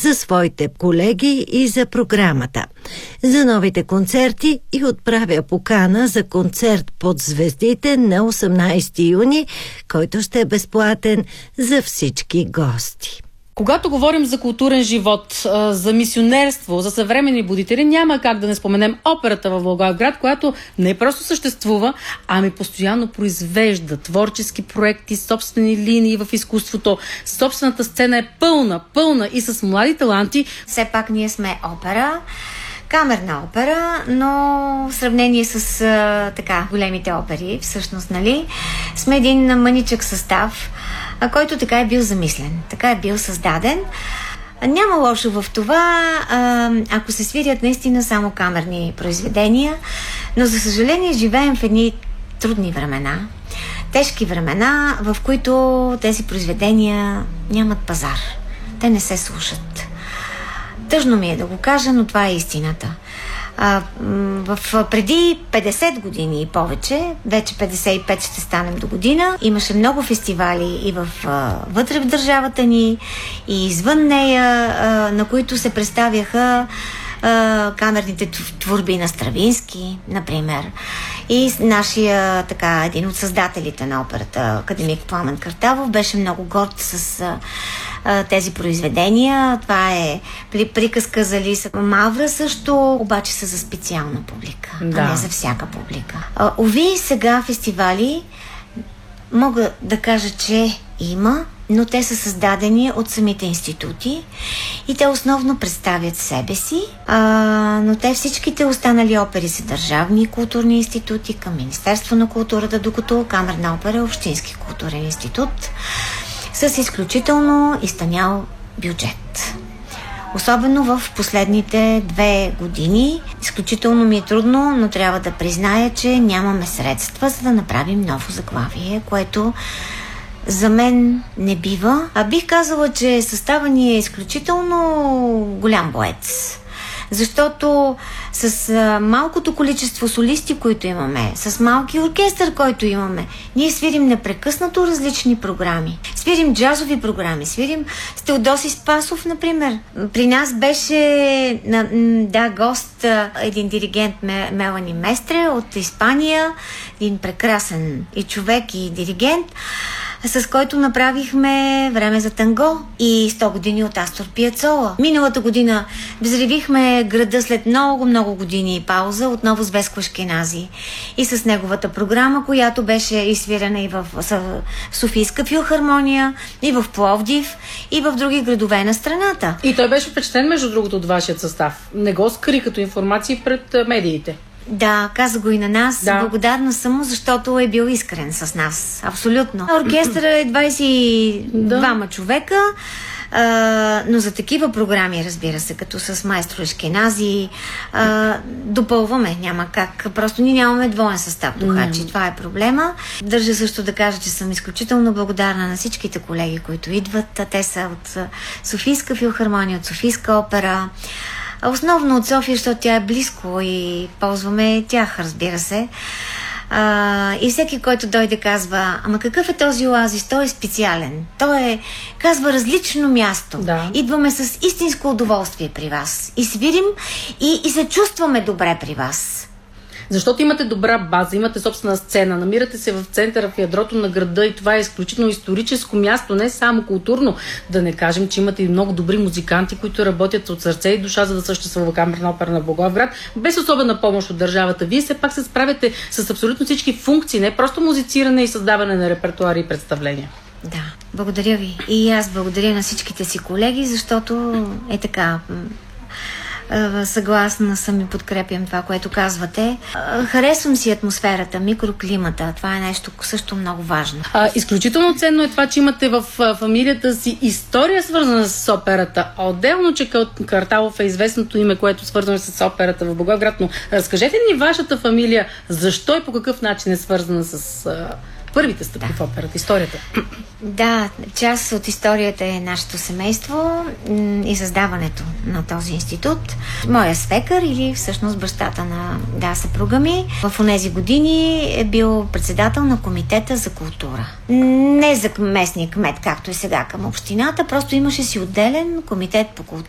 за своите колеги и за програмата. За новите концерти и отправя покана за концерт под звездите на 18 юни, който ще е безплатен за всички гости. Когато говорим за културен живот, за мисионерство, за съвременни будители, няма как да не споменем операта в Благоевград, която не просто съществува, ами постоянно произвежда творчески проекти, собствени линии в изкуството. Собствената сцена е пълна и с млади таланти. Все пак ние сме опера, камерна опера, но в сравнение с така големите опери, всъщност, нали, сме един мъничък състав, който така е бил замислен, така е бил създаден. Няма лошо в това, ако се свирят наистина само камерни произведения, но за съжаление живеем в едни трудни времена, тежки времена, в които тези произведения нямат пазар. Те не се слушат. Тъжно ми е да го кажа, но това е истината. Преди 50 години и повече, вече 55 ще станем до година, имаше много фестивали и вътре в държавата ни, и извън нея, на които се представяха камерните творби на Стравински, например. И нашия, така, един от създателите на операта, академик Пламен Картавов, беше много горд с тези произведения. Това е приказка за Лиса Мавра също, обаче са за специална публика, а не за всяка публика. Ови, сега фестивали мога да кажа, че има, но те са създадени от самите институти и те основно представят себе си, но те всичките останали опери са държавни културни институти към Министерство на културата, докато Камерна опера е общински културен институт с изключително изтънял бюджет. Особено в последните 2 години. Изключително ми е трудно, но трябва да призная, че нямаме средства, за да направим ново заглавие, което за мен не бива. Бих казала, че състава ни е изключително голям боец. Защото с малкото количество солисти, които имаме, с малки оркестър, който имаме, ние свирим непрекъснато различни програми. Свирим джазови програми, свирим с Теодоси Спасов, например. При нас беше гост един диригент Мелани Местре от Испания, един прекрасен и човек, и диригент, с който направихме Време за танго и 100 години от Астор Пиацола. Миналата година взривихме града след много години пауза, отново с Веско Ашкенази и с неговата програма, която беше изсвирена и в Софийска филхармония, и в Пловдив, и в други градове на страната. И той беше впечатлен, между другото, от вашият състав. Не го скри като информация пред медиите. Да, каза го и на нас. Да. Благодарна съм му, защото е бил искрен с нас. Абсолютно. Оркестъра е 22 човека, но за такива програми, разбира се, като с майстро Ашкенази, допълваме. Няма как. Просто ние нямаме двоен състав духачи. Това е проблема. Държа също да кажа, че съм изключително благодарна на всичките колеги, които идват. Те са от Софийска филхармония, от Софийска опера. Основно от София, защото тя е близко и ползваме тях, разбира се. И всеки, който дойде, казва: ама какъв е този оазис? Той е специален. Той е, казва, различно място. Да. Идваме с истинско удоволствие при вас. И свирим и се чувстваме добре при вас. Защото имате добра база, имате собствена сцена, намирате се в центъра, в ядрото на града и това е изключително историческо място, не само културно. Да не кажем, че имате и много добри музиканти, които работят от сърце и душа, за да съществува Камерна опера на Благоевград, без особена помощ от държавата. Вие все пак се справяте с абсолютно всички функции, не просто музициране и създаване на репертуари и представления. Да, благодаря ви. И аз благодаря на всичките си колеги, защото е така. Съгласна съм и подкрепям това, което казвате. Харесвам си атмосферата, микроклимата. Това е нещо също много важно. Изключително ценно е това, че имате в фамилията си история, свързана с операта. Отделно, че Картавов е известното име, което е свързано с операта в Благоевград. Но разкажете ни вашата фамилия, защо и по какъв начин е свързана с първите стъпки в операта, историята. Да, част от историята е нашето семейство и създаването на този институт. Моя свекър или всъщност бащата на съпруга ми в онези години е бил председател на комитета за култура. Не за местния кмет, както е сега към общината, просто имаше си отделен комитет по култура.